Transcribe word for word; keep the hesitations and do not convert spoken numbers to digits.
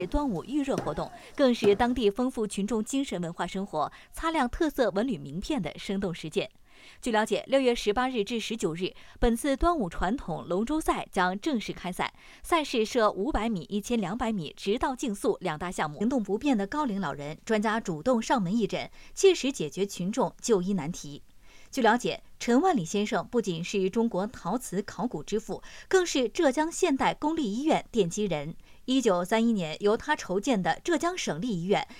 端午预热活动更是当地丰富群众精神文化生活、擦亮特色文旅名片的生动实践。据了解，六月十八日至十九日，本次端午传统龙舟赛将正式开赛。赛事设五百米、一千两百米直道竞速两大项目。行动不便的高龄老人，专家主动上门义诊，切实解决群众就医难题。据了解，陈万里先生不仅是中国陶瓷考古之父，更是浙江现代公立医院奠基人。一九三一年，由他筹建的浙江省立医院